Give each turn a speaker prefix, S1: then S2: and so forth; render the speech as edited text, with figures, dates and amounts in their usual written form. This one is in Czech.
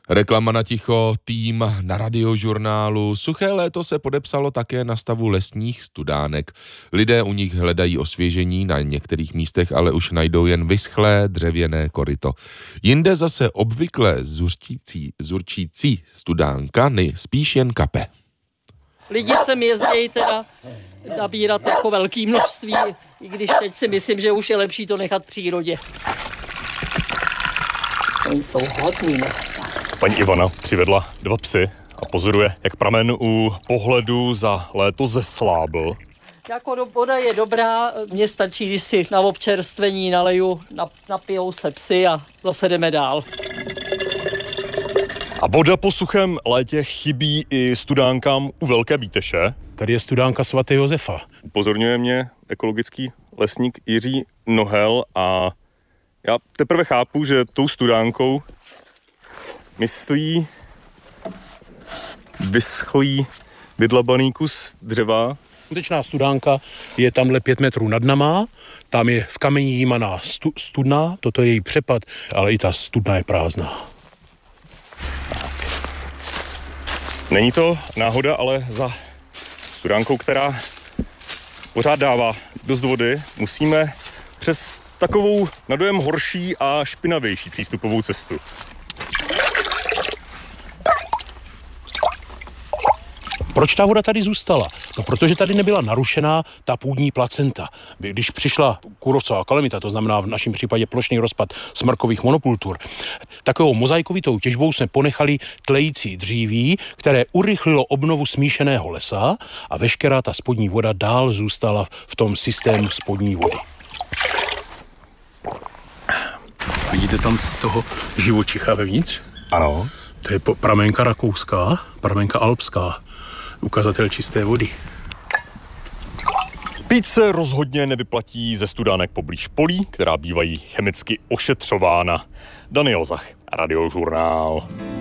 S1: Reklama na ticho, tým na Radiožurnálu. Suché léto se podepsalo také na stavu lesních studánek. Lidé u nich hledají osvěžení, na některých místech ale už najdou jen vyschlé dřevěné koryto. Jinde zase obvykle zurčící studánka spíš jen kape.
S2: Lidi sem jezdí teda nabírat jako velké množství, i když teď si myslím, že už je lepší to nechat v přírodě. Oni jsou hodní dneska.
S3: Paní Ivana přivedla 2 psy a pozoruje, jak pramen u pohledu za léto zeslábl.
S2: Jako voda je dobrá, mně stačí, když si na občerstvení naleju, napijou se psy a zase jdeme dál.
S3: A voda po suchém létě chybí i studánkám u Velké Bíteše.
S4: Tady je studánka svaté Josefa.
S3: Upozorňuje mě ekologický lesník Jiří Nohel a já teprve chápu, že tou studánkou myslí vyschlý, vydlabaný kus dřeva.
S4: Skutečná studánka je tamhle 5 metrů nad náma, tam je v kameni jímaná studna, toto je její přepad, ale i ta studna je prázdná.
S3: Není to náhoda, ale za studánkou, která pořád dává dost vody, musíme přes takovou na dojem horší a špinavější přístupovou cestu.
S4: Proč ta voda tady zůstala? No, protože tady nebyla narušená ta půdní placenta. Když přišla kůrovcová kalamita, to znamená v našem případě plošný rozpad smrkových monokultur, takovou mozaikovitou těžbou jsme ponechali tlející dříví, které urychlilo obnovu smíšeného lesa a veškerá ta spodní voda dál zůstala v tom systému spodní vody. Vidíte tam toho živočicha vevnitř?
S3: Ano.
S4: To je pramenka rakouská, pramenka alpská. Ukazatel čisté vody.
S3: Pít se rozhodně nevyplatí ze studánek poblíž polí, která bývají chemicky ošetřována. Daniel Zach, Radiožurnál.